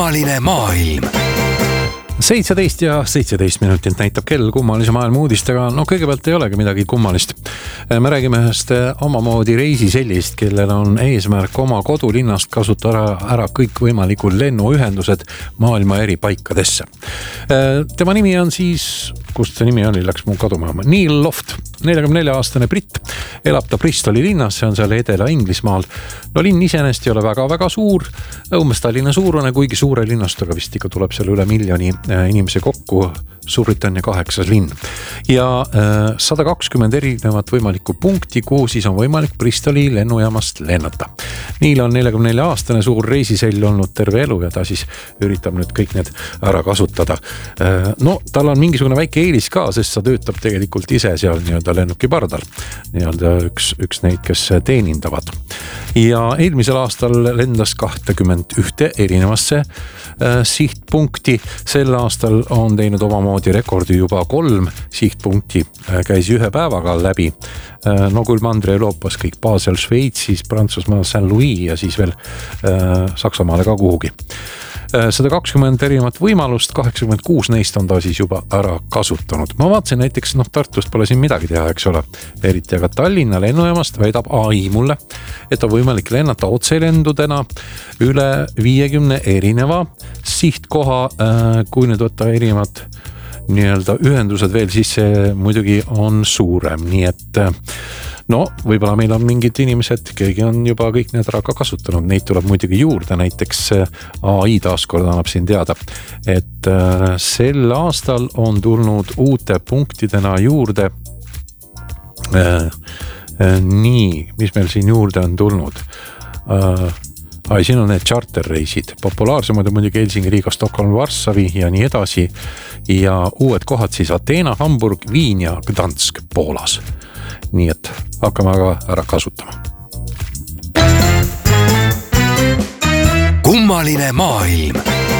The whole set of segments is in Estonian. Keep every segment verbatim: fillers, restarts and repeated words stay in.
Kummaline maailm. seitseteist ja seitseteist minutit näitab kell kummalise maailma uudistega. No kõigepealt ei olegi midagi kummalist. Me räägime ühest omamoodi reisisellist, kellel on eesmärk oma kodulinnast kasutada ära kõik võimalikud lennuühendused maailma eri paikadesse. Tema nimi on siis, kust see nimi oli, läks mul kaduma. Neil Loft, nelikümmend nelja aastane britt, elab ta Bristoli linnas, see on seal Edela-Inglismaal. No linn iseenesest ei ole väga-väga suur, umbes Tallinna suurune, kuigi suure linnast, aga vist ikka tuleb seal üle miljoni inimese kokku, Suurbritannia kaheksas linn. Ja sada kakskümmend erinevat võimalikku punkti, kuhu siis on võimalik Bristoli lennujaamast lennata. Neil on nelikümmend nelja aastane suur reisisell olnud terve elu ja ta siis üritab nüüd kõik need ära kasutada. No, tal on mingisugune väike eelis ka, sest sa töötab tegelikult ise seal nii-öelda lennuki pardal. Nii-öelda üks, üks neid, kes teenindavad. Ja eelmisel aastal lendas kakskümmend ühte erinevasse sihtpunkti. Sel aastal on teinud omamoodi rekordi juba kolm sihtpunkti. Käis ühe päevaga läbi. No küll Mandri-Euroopas kõik Basel, Šveitsis, Prantsusmaa, Saint-Louis ja siis veel Saksamaale ka kuhugi. sada kakskümmend erinevat võimalust, kaheksakümmend kuus neist on ta siis juba ära kasutanud. Ma vaatasin näiteks, noh Tartust pole siin midagi teha, eks ole. Eriti aga Tallinna lennujaamast väidab A I mulle, et on võimalik lennata otselendudena üle viiekümne erineva sihtkoha, kui nüüd võtta erinevad nii-öelda ühendused veel, siis see muidugi on suurem, nii et no, võib-olla meil on mingid inimesed, keegi on juba kõik need ära ka kasutanud, neid tuleb muidugi juurde, näiteks A I taaskord annab siin teada, et sel aastal on tulnud uute punktidena juurde äh, äh, nii, mis meil siin juurde on tulnud äh, Ai, siin on need charterreisid, populaarsemad on muidugi Helsingi, Riga, Stockholm, Varssavi ja nii edasi ja uued kohad siis Ateena, Hamburg, Viin ja Gdansk Poolas. Nii et hakkame aga ära kasutama. Kummaline maailm.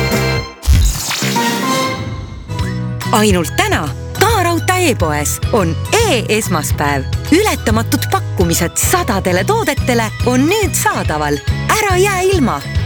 Ainult täna Taarauta e-poes on e-esmaspäev. Ületamatud pakkumised sadadele toodetele on nüüd saadaval. Ära jää ilma!